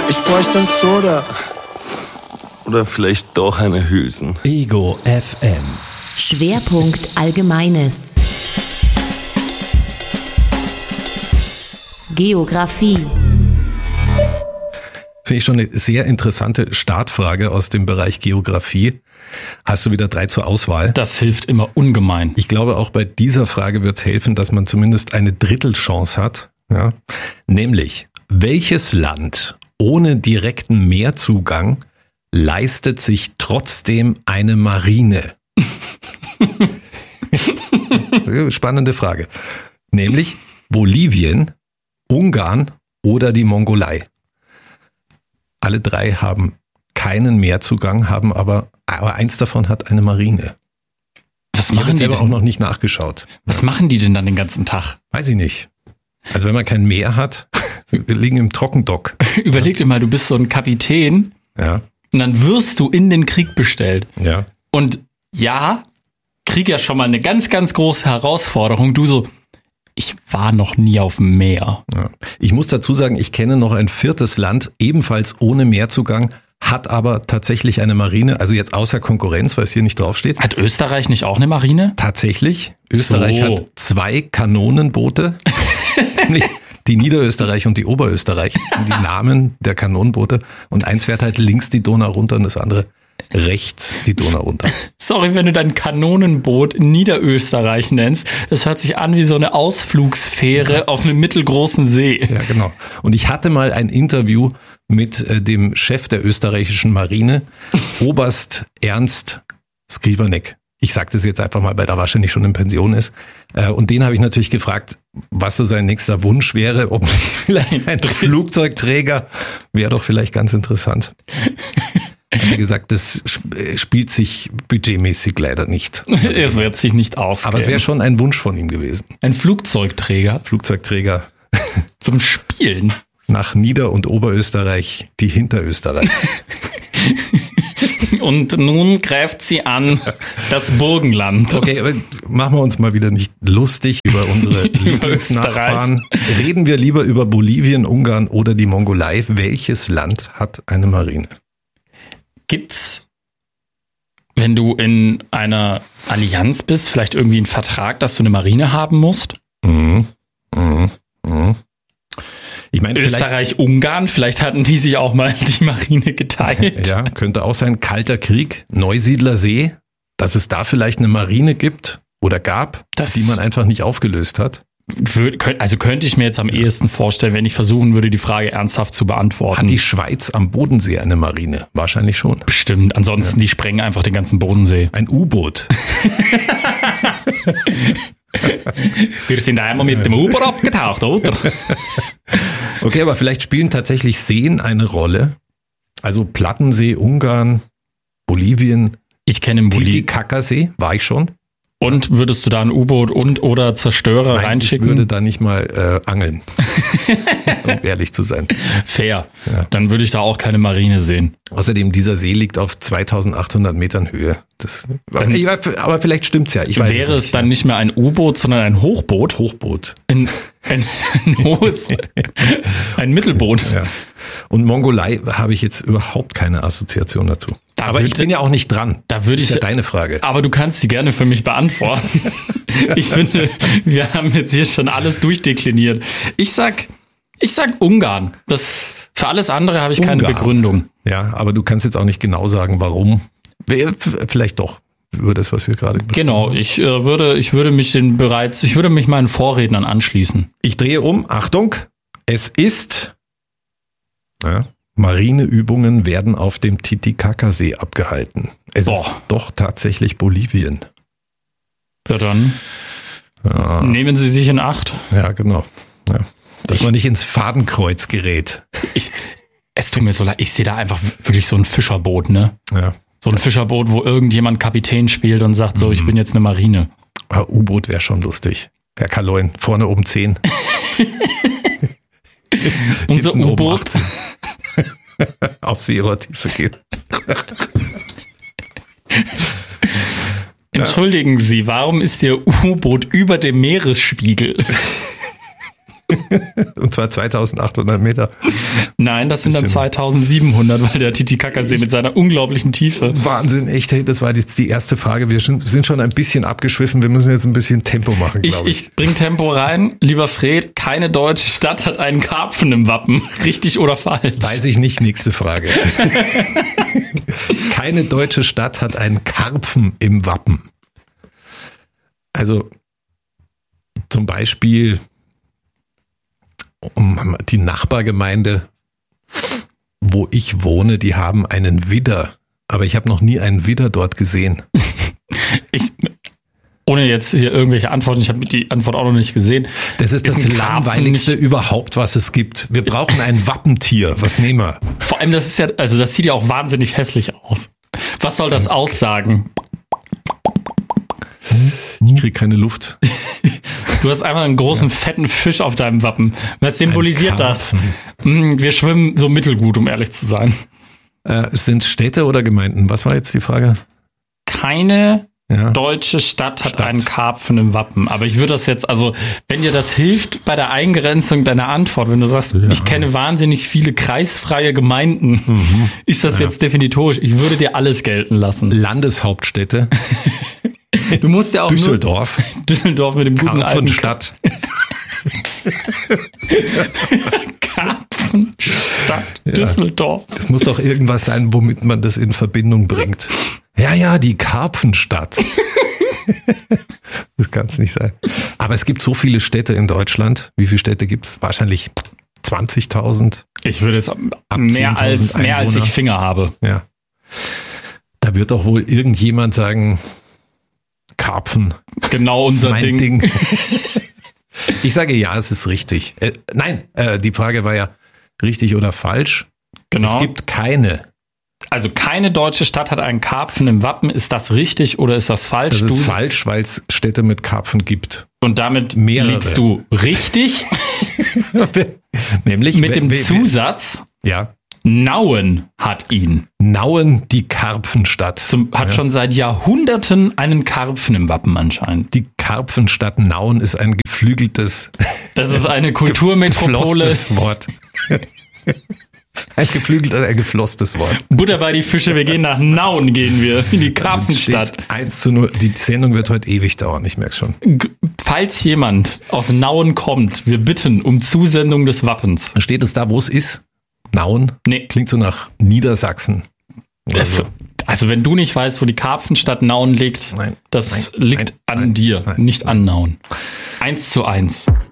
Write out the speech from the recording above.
Ich bräuchte ein Soda. Oder vielleicht doch eine Hülsen. Ego FM. Schwerpunkt Allgemeines. Geografie. Finde ich schon eine sehr interessante Startfrage aus dem Bereich Geografie. Hast du wieder 3 zur Auswahl? Das hilft immer ungemein. Ich glaube, auch bei dieser Frage wird es helfen, dass man zumindest eine Drittelchance hat. Ja? Nämlich, welches Land ohne direkten Meerzugang leistet sich trotzdem eine Marine? Spannende Frage. Nämlich Bolivien, Ungarn oder die Mongolei. Alle 3 haben keinen Meerzugang, haben aber eins davon hat eine Marine. Was Ich habe machen jetzt die selber denn? auch noch nicht nachgeschaut. Was machen die denn dann den ganzen Tag? Weiß ich nicht. Also wenn man kein Meer hat, wir liegen im Trockendock. Überleg dir mal, du bist so ein Kapitän Ja, und dann wirst du in den Krieg bestellt. ja. Und ja, Krieg ja schon mal eine ganz, ganz große Herausforderung. Du so, ich war noch nie auf dem Meer. Ja. Ich muss dazu sagen, ich kenne noch ein 4. Land, ebenfalls ohne Meerzugang, hat aber tatsächlich eine Marine, also jetzt außer Konkurrenz, weil es hier nicht draufsteht. Hat Österreich nicht auch eine Marine? Tatsächlich, Österreich So. hat 2 Kanonenboote, nämlich die Niederösterreich und die Oberösterreich, die Namen der Kanonenboote. Und eins fährt halt links die Donau runter und das andere rechts die Donau runter. Sorry, wenn du dein Kanonenboot Niederösterreich nennst. Das hört sich an wie so eine Ausflugsfähre auf einem mittelgroßen See. Ja, genau. Und ich hatte mal ein Interview mit dem Chef der österreichischen Marine, Oberst Ernst Skrivanek. Ich sage das jetzt einfach mal, weil er wahrscheinlich schon in Pension ist. Und den habe ich natürlich gefragt, was so sein nächster Wunsch wäre, ob vielleicht ein Flugzeugträger wäre doch vielleicht ganz interessant. Hat er gesagt, das spielt sich budgetmäßig leider nicht. Es wird sich nicht ausgehen. Aber es wäre schon ein Wunsch von ihm gewesen. ein Flugzeugträger Flugzeugträger zum Spielen. nach Nieder- und Oberösterreich, die Hinterösterreich. Und nun greift sie an das Burgenland. Okay, aber machen wir uns mal wieder nicht lustig über unsere Lieblingsnachbarn. Reden wir lieber über Bolivien, Ungarn oder die Mongolei. Welches Land hat eine Marine? Gibt's, wenn du in einer Allianz bist, vielleicht irgendwie einen Vertrag, dass du eine Marine haben musst? Ich meine, Österreich-Ungarn, vielleicht hatten die sich auch mal die Marine geteilt. ja, könnte auch sein, Kalter Krieg, Neusiedlersee, dass es da vielleicht eine Marine gibt oder gab, die man einfach nicht aufgelöst hat. Also könnte ich mir jetzt am ehesten vorstellen, wenn ich versuchen würde, die Frage ernsthaft zu beantworten. Hat die Schweiz am Bodensee eine Marine? Wahrscheinlich schon. Bestimmt. Ansonsten, die sprengen einfach den ganzen Bodensee. Ein U-Boot. Wir sind einmal mit dem U-Boot abgetaucht, oder? Okay, aber vielleicht spielen tatsächlich Seen eine Rolle. Also Plattensee, Ungarn, Bolivien, Ich kenne im Bolivien. Titicacasee, war ich schon. Und würdest du da ein U-Boot oder Zerstörer Nein, reinschicken? ich würde da nicht mal angeln, um ehrlich zu sein. Fair. Ja. Dann würde ich da auch keine Marine sehen. Außerdem, dieser See liegt auf 2800 Metern Höhe. Aber vielleicht stimmt's ja. Ich weiß Wäre es es dann nicht mehr ein U-Boot, sondern ein Hochboot? Hochboot. Ein hohes, ein Mittelboot. Ja. Und Mongolei habe ich jetzt überhaupt keine Assoziation dazu. Aber ich bin ja auch nicht dran. Da würde Das ist ich ja deine Frage. Aber du kannst sie gerne für mich beantworten. Ich finde, wir haben jetzt hier schon alles durchdekliniert. Ich sag Ungarn. Für alles andere habe ich keine Ungarn. Begründung. Ja, aber du kannst jetzt auch nicht genau sagen, warum. Vielleicht doch über das, was wir gerade besprochen Genau, haben. ich würde mich meinen Vorrednern anschließen. Ich drehe um. Achtung. Es ist Marineübungen werden auf dem Titicacasee abgehalten. Es ist doch tatsächlich Bolivien. Ja, dann nehmen Sie sich in Acht. Ja, genau. Ja. Dass man nicht ins Fadenkreuz gerät. Es tut mir so leid, ich sehe da einfach wirklich so ein Fischerboot, ne? Ja. So ein Fischerboot, wo irgendjemand Kapitän spielt und sagt so, ich bin jetzt eine Marine. U-Boot wäre schon lustig. Herr Kaloin, vorne oben 10. Unser Hinten oben U-Boot 18. Auf Seerohrtiefe geht. Entschuldigen Sie, warum ist Ihr U-Boot über dem Meeresspiegel? Und zwar 2800 Meter. Nein, das sind dann 2700, weil der Titicacasee mit seiner unglaublichen Tiefe. Wahnsinn, echt. Hey, das war jetzt die erste Frage. Wir sind schon ein bisschen abgeschwiffen. Wir müssen jetzt ein bisschen Tempo machen, glaube ich. Ich bring Tempo rein. Lieber Fred, keine deutsche Stadt hat einen Karpfen im Wappen. Richtig oder falsch? Weiß ich nicht. Nächste Frage. Keine deutsche Stadt hat einen Karpfen im Wappen. Also zum Beispiel die Nachbargemeinde, wo ich wohne, die haben einen Widder. Aber ich habe noch nie einen Widder dort gesehen. Ohne jetzt hier irgendwelche Antworten, ich habe die Antwort auch noch nicht gesehen. Das ist das Langweiligste überhaupt, was es gibt. Wir brauchen ein Wappentier. Was nehmen wir? Vor allem, das sieht ja auch wahnsinnig hässlich aus. Was soll das aussagen? Ich kriege keine Luft. Du hast einfach einen großen, fetten Fisch auf deinem Wappen. Was symbolisiert das? Wir schwimmen so mittelgut, um ehrlich zu sein. Sind es Städte oder Gemeinden? Was war jetzt die Frage? Keine deutsche Stadt hat einen Karpfen im Wappen. Aber ich würde das jetzt, also wenn dir das hilft bei der Eingrenzung deiner Antwort, wenn du sagst, ich kenne wahnsinnig viele kreisfreie Gemeinden, ist das jetzt definitorisch. Ich würde dir alles gelten lassen. Landeshauptstädte. Du musst ja auch Düsseldorf. Düsseldorf mit dem guten alten Karpfenstadt. Karpfenstadt. Düsseldorf. Das muss doch irgendwas sein, womit man das in Verbindung bringt. Ja, die Karpfenstadt. Das kann es nicht sein. Aber es gibt so viele Städte in Deutschland. Wie viele Städte gibt es? Wahrscheinlich 20.000. Ich würde es mehr als ich Finger habe. Ja. Da wird doch wohl irgendjemand sagen, Karpfen. Genau unser Ding. Ich sage ja, es ist richtig. Nein, die Frage war ja richtig oder falsch. Genau. Es gibt keine. Also keine deutsche Stadt hat einen Karpfen im Wappen. Ist das richtig oder ist das falsch? Das ist falsch, weil es Städte mit Karpfen gibt. Und damit liegst du richtig. Nämlich mit dem Zusatz. Ja. Nauen hat ihn. Nauen, die Karpfenstadt. Hat schon seit Jahrhunderten einen Karpfen im Wappen anscheinend. Die Karpfenstadt Nauen ist ein geflügeltes. Das ist eine Kulturmetropole. Geflosstes Wort. Ein geflosstes Wort. Butter bei die Fische, wir gehen nach Nauen, in die Karpfenstadt. 1:0. Die Sendung wird heute ewig dauern, ich merke schon. Falls jemand aus Nauen kommt, wir bitten um Zusendung des Wappens. Steht es da, wo es ist? Nauen? Nee. Klingt so nach Niedersachsen. Also wenn du nicht weißt, wo die Karpfenstadt Nauen liegt, das liegt an dir, nicht an Nauen. 1:1.